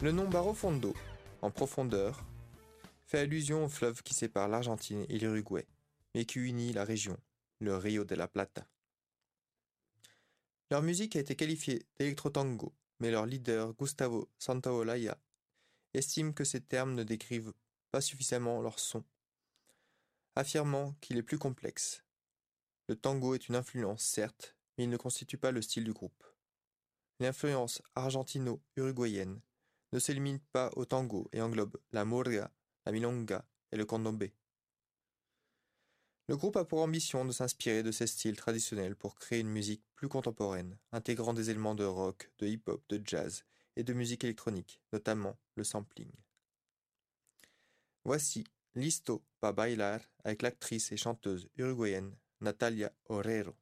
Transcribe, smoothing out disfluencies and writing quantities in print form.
Le nom Barro Fondo, en profondeur, fait allusion au fleuve qui sépare l'Argentine et l'Uruguay, mais qui unit la région, le Rio de la Plata. Leur musique a été qualifiée d'électro-tango, mais leur leader Gustavo Santaolalla estime que ces termes ne décrivent pas suffisamment leur son, affirmant qu'il est plus complexe. Le tango est une influence, certes, mais il ne constitue pas le style du groupe. L'influence argentino-uruguayenne ne se limite pas au tango et englobe la murga, la milonga et le candombe. Le groupe a pour ambition de s'inspirer de ces styles traditionnels pour créer une musique plus contemporaine, intégrant des éléments de rock, de hip-hop, de jazz et de musique électronique, notamment le sampling. Voici Listo pa bailar avec l'actrice et chanteuse uruguayenne Natalia Oreiro.